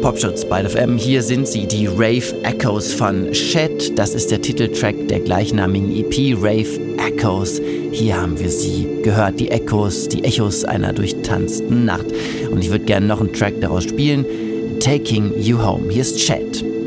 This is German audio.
Popschutz bei FM. Hier sind sie, die Rave Echoes von Shed. Das ist der Titeltrack der gleichnamigen EP, Rave Echoes. Hier haben wir sie gehört, die Echos einer durchtanzten Nacht. Und ich würde gerne noch einen Track daraus spielen, Taking You Home. Hier ist Shed.